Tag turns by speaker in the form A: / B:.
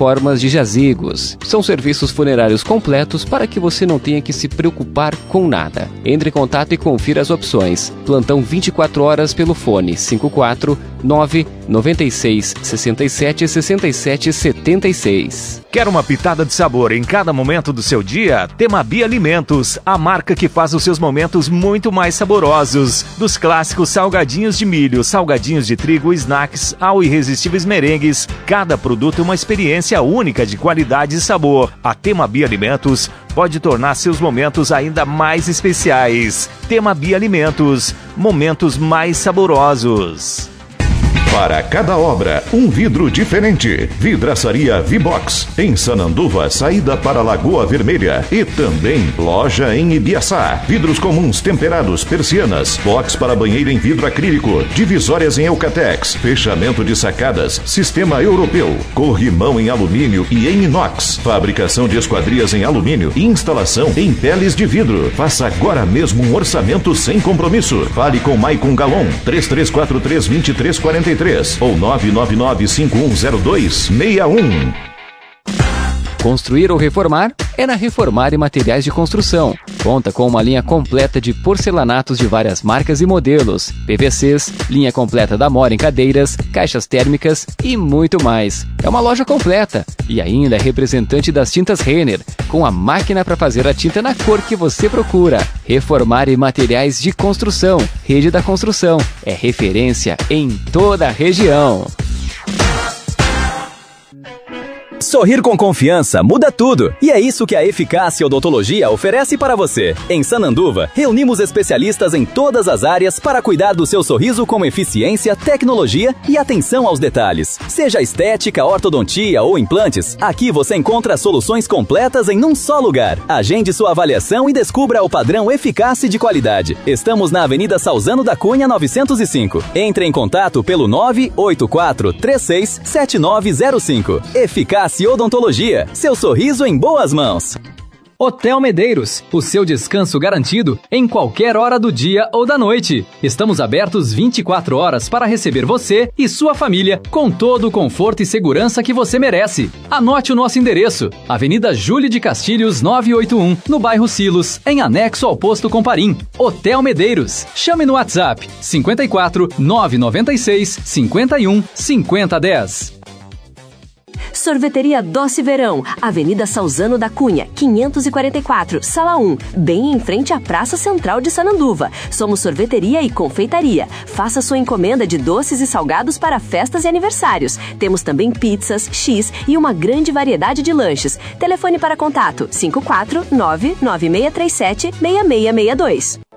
A: reformas de jazigos. São serviços funerários completos para que você não tenha que se preocupar com nada. Entre em contato e confira as opções. Plantão 24 horas pelo fone 549 96 67 67 76.
B: Quer uma pitada de sabor em cada momento do seu dia? Temabi Alimentos, a marca que faz os seus momentos muito mais saborosos. Dos clássicos salgadinhos de milho, salgadinhos de trigo, snacks, ao irresistíveis merengues, cada produto é uma experiência única de qualidade e sabor. A Temabi Alimentos pode tornar seus momentos ainda mais especiais. Temabi Alimentos, momentos mais saborosos.
C: Para cada obra, um vidro diferente. Vidraçaria Vibox, em Sananduva, saída para Lagoa Vermelha. E também loja em Ibiaçá. Vidros comuns temperados, persianas, box para banheiro em vidro acrílico, divisórias em Eucatex, fechamento de sacadas, sistema europeu, corrimão em alumínio e em inox, fabricação de esquadrias em alumínio e instalação em peles de vidro. Faça agora mesmo um orçamento sem compromisso. Fale com Maicon Galon, 3343-2343 ou 999-5102-61.
A: Construir ou reformar é na Reformar e Materiais de Construção. Conta com uma linha completa de porcelanatos de várias marcas e modelos, PVCs, linha completa da Mora em cadeiras, caixas térmicas e muito mais. É uma loja completa e ainda é representante das tintas Renner, com a máquina para fazer a tinta na cor que você procura. Reformar e Materiais de Construção, Rede da Construção, é referência em toda a região.
D: Sorrir com confiança muda tudo. E é isso que a Eficácia Odontologia oferece para você. Em Sananduva, reunimos especialistas em todas as áreas para cuidar do seu sorriso com eficiência, tecnologia e atenção aos detalhes. Seja estética, ortodontia ou implantes, aqui você encontra soluções completas em um só lugar. Agende sua avaliação e descubra o padrão Eficácia de qualidade. Estamos na Avenida Salzano da Cunha 905. Entre em contato pelo 984367905. Eficácia Odontologia, seu sorriso em boas mãos.
E: Hotel Medeiros, o seu descanso garantido em qualquer hora do dia ou da noite. Estamos abertos 24 horas para receber você e sua família com todo o conforto e segurança que você merece. Anote o nosso endereço: Avenida Júlio de Castilhos 981, no bairro Silos, em anexo ao posto Comparim. Hotel Medeiros. Chame no WhatsApp 54 996 51 5010.
F: Sorveteria Doce Verão, Avenida Salzano da Cunha, 544, Sala 1, bem em frente à Praça Central de Sananduva. Somos sorveteria e confeitaria. Faça sua encomenda de doces e salgados para festas e aniversários. Temos também pizzas, X e uma grande variedade de lanches. Telefone para contato 549-9637-6662.